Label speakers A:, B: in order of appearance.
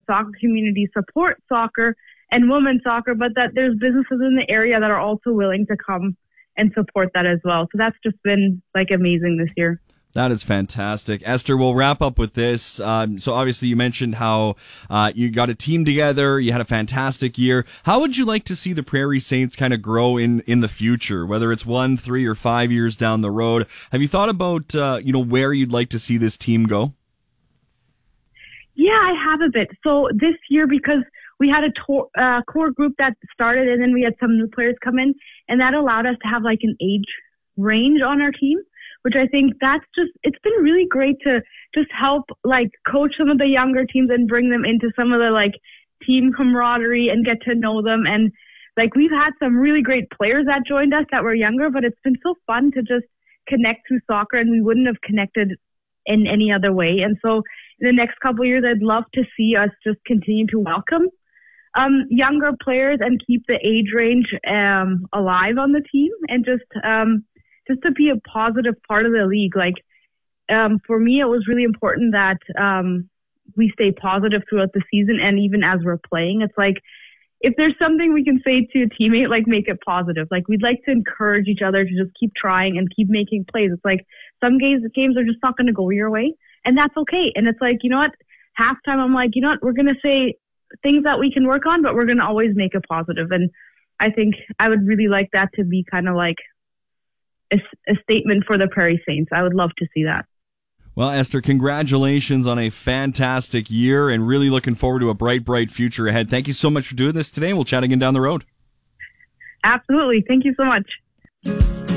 A: soccer community support soccer and women's soccer, but that there's businesses in the area that are also willing to come and support that as well. So that's just been like amazing this year.
B: That is fantastic. Esther, we'll wrap up with this. So obviously you mentioned how you got a team together, you had a fantastic year. How would you like to see the Prairie Saints kind of grow in the future, whether it's 1, 3, or 5 years down the road? Have you thought about where you'd like to see this team go?
A: Yeah, I have a bit. So this year, because we had a core group that started and then we had some new players come in, and that allowed us to have like an age range on our team, which I think it's been really great to just help like coach some of the younger teams and bring them into some of the like team camaraderie and get to know them. And like we've had some really great players that joined us that were younger, but it's been so fun to just connect through soccer, and we wouldn't have connected in any other way. And so in the next couple of years, I'd love to see us just continue to welcome younger players and keep the age range alive on the team, and just to be a positive part of the league. Like for me, it was really important that we stay positive throughout the season, and even as we're playing, it's like if there's something we can say to a teammate, like make it positive. Like we'd like to encourage each other to just keep trying and keep making plays. It's like some games are just not going to go your way, and that's okay. And it's like, you know what, halftime I'm like, you know what, we're going to say things that we can work on, but we're going to always make it positive. And I think I would really like that to be kind of like a statement for the Prairie Saints. I would love to see that.
B: Well, Esther, congratulations on a fantastic year, and really looking forward to a bright, bright future ahead. Thank you so much for doing this today. We'll chat again down the road.
A: Absolutely. Thank you so much.